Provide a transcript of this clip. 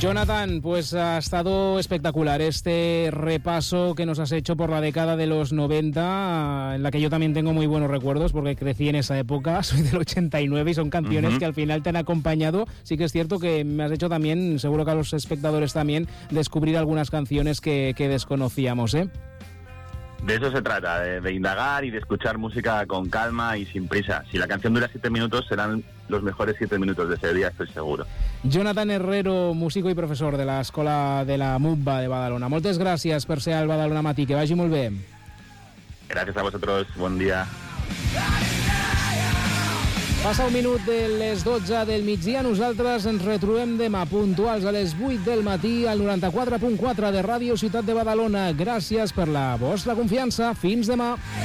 Jonathan, pues ha estado espectacular este repaso que nos has hecho por la década de los 90, en la que yo también tengo muy buenos recuerdos porque crecí en esa época, soy del 89 y son canciones que al final te han acompañado. Sí que es cierto que me has hecho también, seguro que a los espectadores también, descubrir algunas canciones que desconocíamos, ¿eh? De eso se trata, de indagar y de escuchar música con calma y sin prisa. Si la canción dura 7 minutos, serán los mejores 7 minutos de ese día, estoy seguro. Jonathan Herrero, músico i professor de l'Escola de la MUBA de Badalona. Moltes gràcies per ser al Badalona Matí, que vagi molt bé. Gracias a vosotros, buen día. Passa un minut de les 12 del migdia. Nosaltres ens retrobem demà puntuals a les 8 del matí al 94.4 de Ràdio Ciutat de Badalona. Gràcies per la vostra confiança. Fins demà.